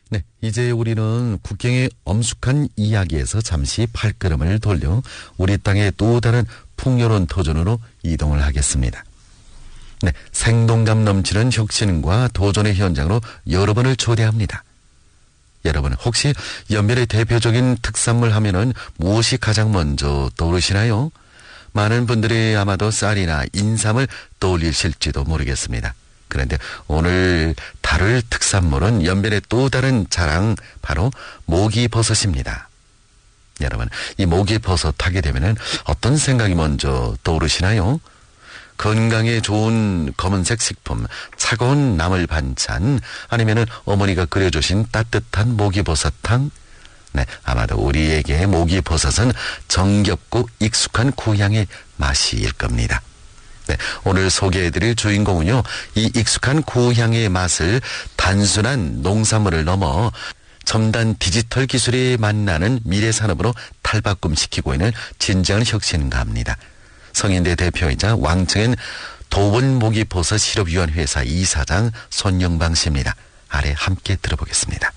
네, 이제 우리는 국경의 엄숙한 이야기에서 잠시 발걸음을 돌려 우리 땅의 또 다른 풍요로운 도전으로 이동을 하겠습니다. 네, 생동감 넘치는 혁신과 도전의 현장으로 여러분을 초대합니다. 여러분, 혹시 연변의 대표적인 특산물 하면은 무엇이 가장 먼저 떠오르시나요? 많은 분들이 아마도 쌀이나 인삼을 떠올리실지도 모르겠습니다. 그런데 오늘 다룰 특산물은 연변의 또 다른 자랑, 바로 모기버섯입니다. 여러분, 이 모기버섯 하게 되면은 어떤 생각이 먼저 떠오르시나요? 건강에 좋은 검은색 식품, 차가운 나물 반찬, 아니면은 어머니가 끓여주신 따뜻한 모기버섯탕? 네, 아마도 우리에게 모기버섯은 정겹고 익숙한 고향의 맛일 겁니다. 네, 오늘 소개해드릴 주인공은요, 이 익숙한 고향의 맛을 단순한 농산물을 넘어 첨단 디지털 기술이 만나는 미래 산업으로 탈바꿈시키고 있는 진정한 혁신가입니다. 성인대 대표이자 왕청엔 도원모기버섯 실업위원회사 이사장 손영방 씨입니다. 아래 함께 들어보겠습니다.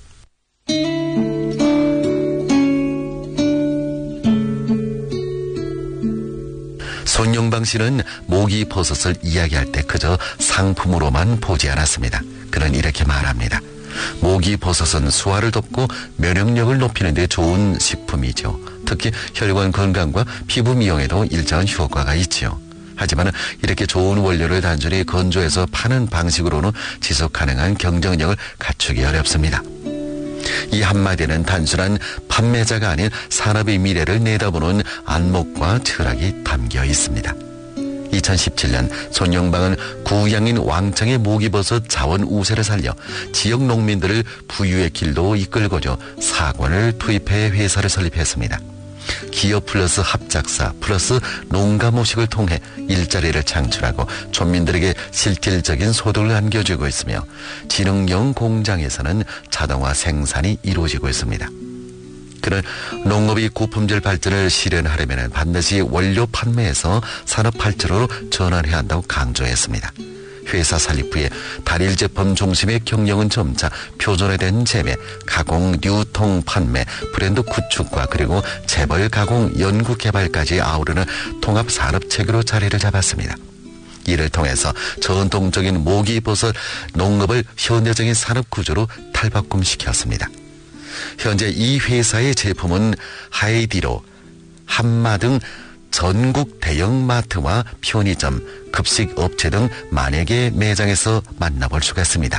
손영방 씨는 모기버섯을 이야기할 때 그저 상품으로만 보지 않았습니다. 그는 이렇게 말합니다. 모기버섯은 수화를 덮고 면역력을 높이는 데 좋은 식품이죠. 특히 혈관 건강과 피부 미용에도 일정한 효과가 있지요. 하지만 이렇게 좋은 원료를 단순히 건조해서 파는 방식으로는 지속 가능한 경쟁력을 갖추기 어렵습니다. 이 한마디는 단순한 판매자가 아닌 산업의 미래를 내다보는 안목과 철학이 담겨 있습니다. 2017년 손영방은 구양인 왕창의 모기버섯 자원 우세를 살려 지역 농민들을 부유의 길로 이끌고자 사관을 투입해 회사를 설립했습니다. 기업 플러스 합작사 플러스 농가모식을 통해 일자리를 창출하고 촌민들에게 실질적인 소득을 안겨주고 있으며 지능형 공장에서는 자동화 생산이 이루어지고 있습니다. 그는 농업의 고품질 발전을 실현하려면 반드시 원료 판매에서 산업 발전으로 전환해야 한다고 강조했습니다. 회사 설립 후에 단일 제품 중심의 경영은 점차 표준화된 재배, 가공, 유통, 판매, 브랜드 구축과 그리고 재벌, 가공, 연구, 개발까지 아우르는 통합 산업 체계로 자리를 잡았습니다. 이를 통해서 전통적인 모기버섯 농업을 현대적인 산업 구조로 탈바꿈시켰습니다. 현재 이 회사의 제품은 하이디로, 한마 등 전국 대형마트와 편의점, 급식업체 등 만여 개 매장에서 만나볼 수가 있습니다.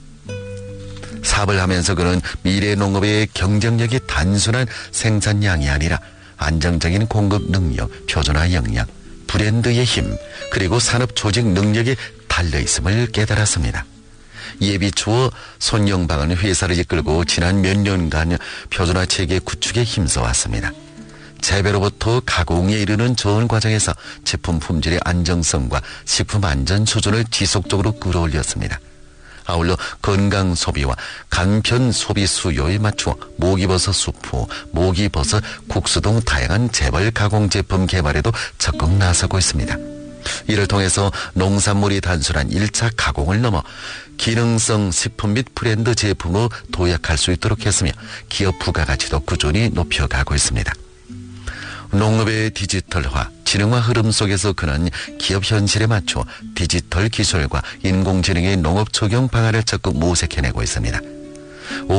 사업을 하면서 그는 미래 농업의 경쟁력이 단순한 생산량이 아니라 안정적인 공급 능력, 표준화 역량, 브랜드의 힘, 그리고 산업 조직 능력이 달려있음을 깨달았습니다. 이에 비추어 손영방은 회사를 이끌고 지난 몇 년간 표준화 체계 구축에 힘써왔습니다. 재배로부터 가공에 이르는 전 과정에서 제품 품질의 안정성과 식품 안전 수준을 지속적으로 끌어올렸습니다. 아울러 건강 소비와 간편 소비 수요에 맞추어 모기버섯 수프, 모기버섯 국수 등 다양한 재벌 가공 제품 개발에도 적극 나서고 있습니다. 이를 통해서 농산물이 단순한 1차 가공을 넘어 기능성 식품 및 브랜드 제품으로 도약할 수 있도록 했으며 기업 부가가치도 꾸준히 높여가고 있습니다. 농업의 디지털화, 지능화 흐름 속에서 그는 기업 현실에 맞춰 디지털 기술과 인공지능의 농업 적용 방안을 적극 모색해내고 있습니다.